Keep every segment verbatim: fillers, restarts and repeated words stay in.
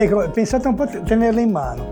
Ecco, pensate un po' a tenerle in mano.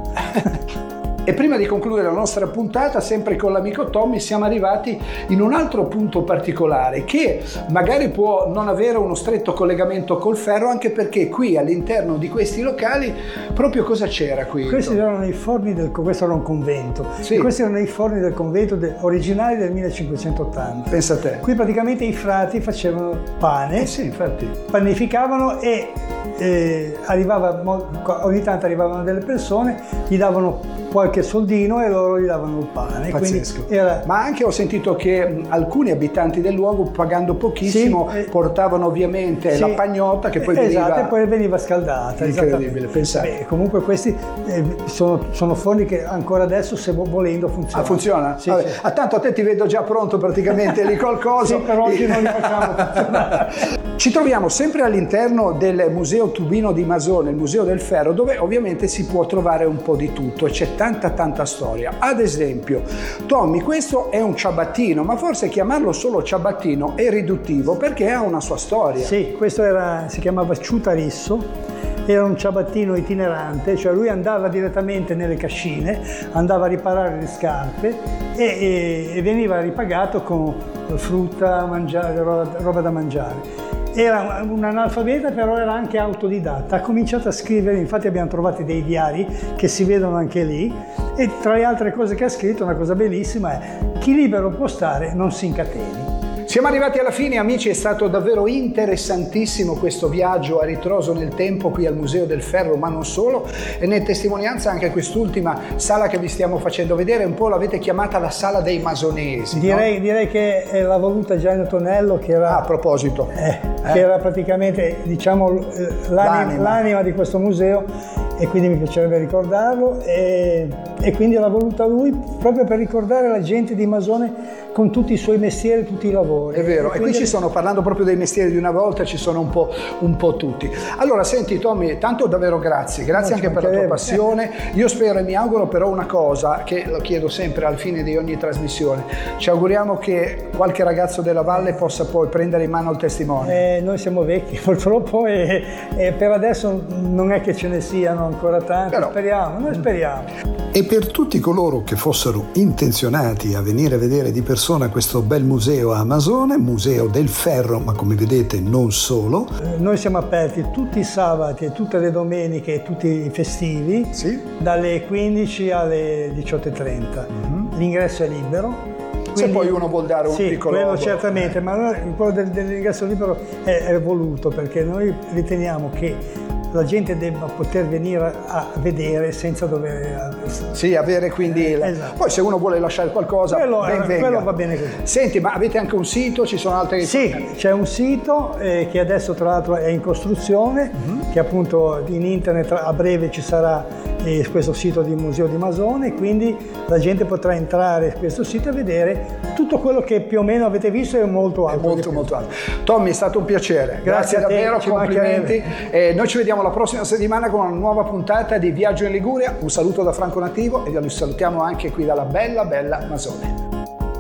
E prima di concludere la nostra puntata, sempre con l'amico Tommy, siamo arrivati in un altro punto particolare che magari può non avere uno stretto collegamento col ferro, anche perché qui all'interno di questi locali proprio cosa c'era qui? Questi erano i forni del questo era un convento. Sì. E questi erano i forni del convento de, originali del millecinquecentottanta. Pensa a te. Qui praticamente i frati facevano pane, Eh sì, infatti. panificavano e eh, arrivava, ogni tanto arrivavano delle persone, gli davano qualche soldino e loro gli davano il pane. Pazzesco. Era... Ma anche ho sentito che mh, alcuni abitanti del luogo, pagando pochissimo, sì, eh, portavano ovviamente sì, la pagnotta che poi esatto, veniva... e poi veniva scaldata. Incredibile, pensate. Beh, comunque questi eh, sono, sono forni che ancora adesso, se volendo, funzionano. Ah, funziona? Sì, Vabbè. sì. Ah, tanto a te ti vedo già pronto praticamente lì qualcosa. Sì, però oggi non li facciamo funzionare. Ci troviamo sempre all'interno del Museo Tubino di Masone, il Museo del Ferro, dove ovviamente si può trovare un po' di tutto e c'è tanta tanta storia. Ad esempio, Tommy, questo è un ciabattino, ma forse chiamarlo solo ciabattino è riduttivo perché ha una sua storia. Sì, questo era, si chiamava ciutarisso, era un ciabattino itinerante, cioè lui andava direttamente nelle cascine, andava a riparare le scarpe e, e, e veniva ripagato con frutta, mangiare, roba, roba da mangiare. Era un analfabeta, però era anche autodidatta. Ha cominciato a scrivere, infatti abbiamo trovato dei diari che si vedono anche lì, e tra le altre cose che ha scritto, una cosa bellissima è: chi libero può stare non si incateni. Siamo arrivati alla fine, amici, è stato davvero interessantissimo questo viaggio a ritroso nel tempo qui al Museo del Ferro, ma non solo, e ne testimonianza anche quest'ultima sala che vi stiamo facendo vedere, un po' l'avete chiamata la sala dei masonesi. Direi, no? direi che l'ha voluta Gianni Tonello, che era, ah, a proposito, eh, eh. che era praticamente, diciamo, l'anima, l'anima di questo museo, e quindi mi piacerebbe ricordarlo, e, e quindi l'ha voluta lui proprio per ricordare la gente di Masone con tutti i suoi mestieri, tutti i lavori. È vero, e, e qui ci sono, parlando proprio dei mestieri di una volta, ci sono un po', un po' tutti. Allora, senti Tommy, tanto davvero grazie, grazie no, anche per la tua passione. Io spero e mi auguro però una cosa, che lo chiedo sempre al fine di ogni trasmissione: ci auguriamo che qualche ragazzo della Valle possa poi prendere in mano il testimone. Eh, noi siamo vecchi purtroppo e, e per adesso non è che ce ne siano ancora tanti, però speriamo, noi speriamo. E per tutti coloro che fossero intenzionati a venire a vedere di persona questo bel museo a Masone, Museo del Ferro, ma come vedete non solo. Eh, noi siamo aperti tutti i sabati e tutte le domeniche e tutti i festivi, sì, dalle quindici alle diciotto e trenta. Mm-hmm. L'ingresso è libero. Quindi, se poi uno vuol dare un sì, piccolo... quello certamente, ma noi, quello del, dell'ingresso libero è, è voluto perché noi riteniamo che la gente debba poter venire a vedere senza dover... Sì, avere quindi... Il... Esatto. Poi se uno vuole lasciare qualcosa, quello, ben venga. Quello va bene così. Senti, ma avete anche un sito? Ci sono altre... Sì, c'è un sito eh, che adesso tra l'altro è in costruzione, uh-huh. che appunto in internet a breve ci sarà eh, questo sito di Museo di Masone, quindi la gente potrà entrare in questo sito e vedere tutto quello che più o meno avete visto e molto altro. È molto, molto altro. Tommy, è stato un piacere. Grazie, Grazie a te, davvero, complimenti. Eh, noi ci vediamo la prossima settimana con una nuova puntata di Viaggio in Liguria. Un saluto da Franco Nativo e vi salutiamo anche qui dalla bella, bella Masone.